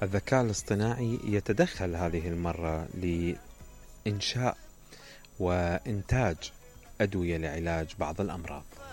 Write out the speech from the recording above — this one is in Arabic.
الذكاء الاصطناعي يتدخل هذه المرة لإنشاء وإنتاج أدوية لعلاج بعض الأمراض.